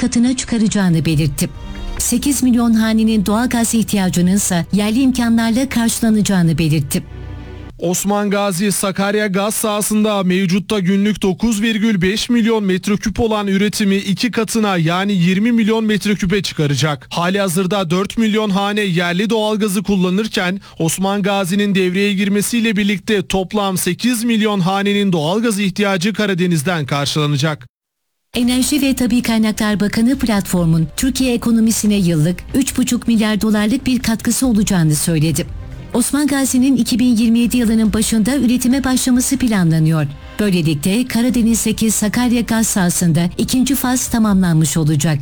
katına çıkaracağını belirtti. 8 milyon hanenin doğalgaz ihtiyacının ise yerli imkanlarla karşılanacağını belirtti. Osman Gazi Sakarya gaz sahasında mevcutta günlük 9,5 milyon metreküp olan üretimi 2 katına yani 20 milyon metreküpe çıkaracak. Halihazırda 4 milyon hane yerli doğalgazı kullanırken Osman Gazi'nin devreye girmesiyle birlikte toplam 8 milyon hanenin doğalgaz ihtiyacı Karadeniz'den karşılanacak. Enerji ve Tabii Kaynaklar Bakanı platformun Türkiye ekonomisine yıllık 3,5 milyar dolarlık bir katkısı olacağını söyledi. Osman Gazi'nin 2027 yılının başında üretime başlaması planlanıyor. Böylelikle Karadeniz'deki Sakarya gaz sahasında ikinci faz tamamlanmış olacak.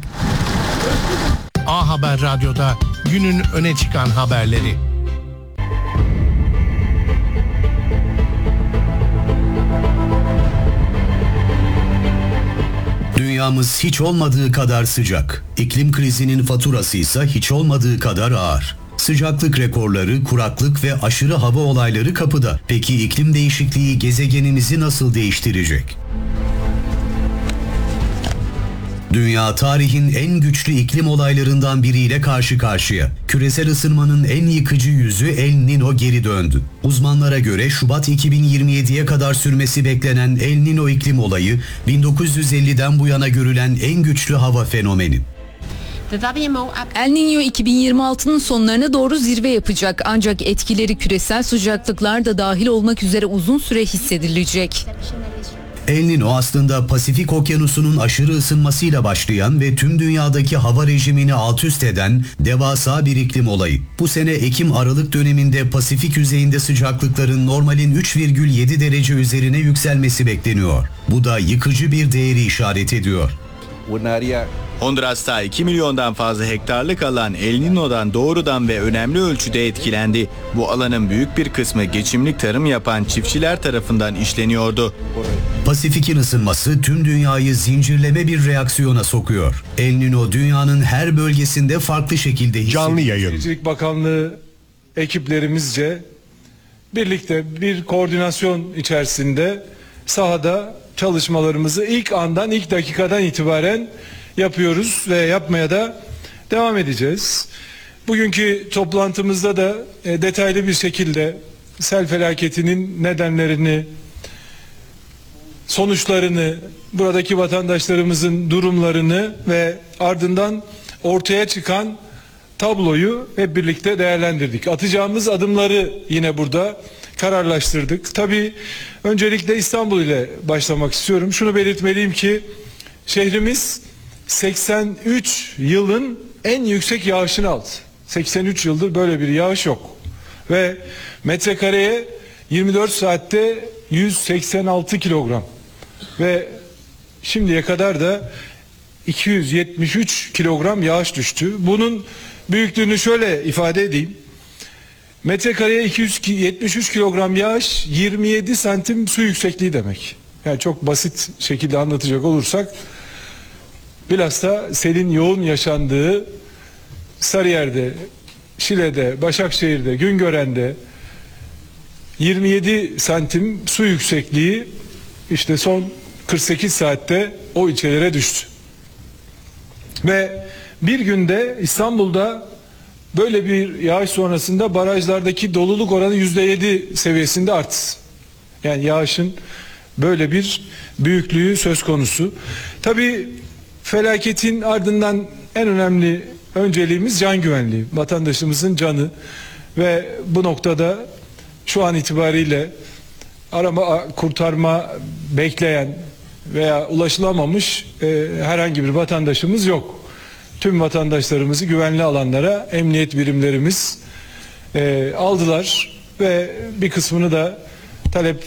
A Haber Radyo'da günün öne çıkan haberleri. Dünyamız hiç olmadığı kadar sıcak. İklim krizinin faturası ise hiç olmadığı kadar ağır. Sıcaklık rekorları, kuraklık ve aşırı hava olayları kapıda. Peki iklim değişikliği gezegenimizi nasıl değiştirecek? Dünya tarihin en güçlü iklim olaylarından biriyle karşı karşıya. Küresel ısınmanın en yıkıcı yüzü El Niño geri döndü. Uzmanlara göre Şubat 2027'ye kadar sürmesi beklenen El Niño iklim olayı 1950'den bu yana görülen en güçlü hava fenomeni. El Niño 2026'nın sonlarına doğru zirve yapacak ancak etkileri küresel sıcaklıklar da dahil olmak üzere uzun süre hissedilecek. El Niño aslında Pasifik Okyanusu'nun aşırı ısınmasıyla başlayan ve tüm dünyadaki hava rejimini alt üst eden devasa bir iklim olayı. Bu sene Ekim-Aralık döneminde Pasifik yüzeyinde sıcaklıkların normalin 3,7 derece üzerine yükselmesi bekleniyor. Bu da yıkıcı bir değeri işaret ediyor. Honduras'ta 2 milyondan fazla hektarlık alan El Niño'dan doğrudan ve önemli ölçüde etkilendi. Bu alanın büyük bir kısmı geçimlik tarım yapan çiftçiler tarafından işleniyordu. Pasifik'in ısınması tüm dünyayı zincirleme bir reaksiyona sokuyor. El Niño dünyanın her bölgesinde farklı şekilde hissediyor. Canlı yayın. Şehircilik Bakanlığı ekiplerimizce birlikte bir koordinasyon içerisinde sahada çalışmalarımızı ilk andan, ilk dakikadan itibaren yapıyoruz ve yapmaya da devam edeceğiz. Bugünkü toplantımızda da detaylı bir şekilde sel felaketinin nedenlerini, sonuçlarını, buradaki vatandaşlarımızın durumlarını ve ardından ortaya çıkan tabloyu hep birlikte değerlendirdik. Atacağımız adımları yine burada kararlaştırdık. Tabii öncelikle İstanbul ile başlamak istiyorum. Şunu belirtmeliyim ki şehrimiz 83 yılın en yüksek yağışını aldı. 83 yıldır böyle bir yağış yok. Ve metrekareye 24 saatte 186 kilogram. Ve şimdiye kadar da 273 kilogram yağış düştü. Bunun büyüklüğünü şöyle ifade edeyim. Metrekareye 273 kilogram yağış 27 santim su yüksekliği demek. Yani çok basit şekilde anlatacak olursak bilhassa selin yoğun yaşandığı Sarıyer'de, Şile'de, Başakşehir'de, Güngören'de 27 santim su yüksekliği işte son 48 saatte o ilçelere düştü. Ve bir günde İstanbul'da böyle bir yağış sonrasında barajlardaki doluluk oranı %7 seviyesinde arttı. Yani yağışın böyle bir büyüklüğü söz konusu. Tabii felaketin ardından en önemli önceliğimiz can güvenliği. Vatandaşımızın canı ve bu noktada şu an itibariyle arama, kurtarma bekleyen veya ulaşılamamış herhangi bir vatandaşımız yok. Tüm vatandaşlarımızı güvenli alanlara emniyet birimlerimiz aldılar ve bir kısmını da talep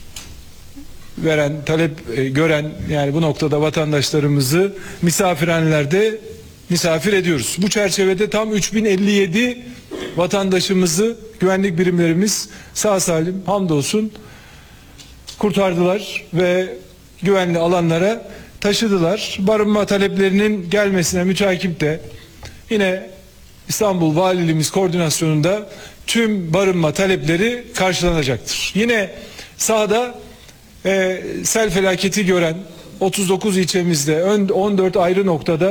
gören yani bu noktada vatandaşlarımızı misafirhanelerde misafir ediyoruz. Bu çerçevede tam 3057 vatandaşımızı güvenlik birimlerimiz sağ salim hamdolsun kurtardılar ve güvenli alanlara taşıdılar. Barınma taleplerinin gelmesine mütakip de yine İstanbul Valiliğimiz koordinasyonunda tüm barınma talepleri karşılanacaktır. Yine sahada sel felaketi gören 39 ilçemizde 14 ayrı noktada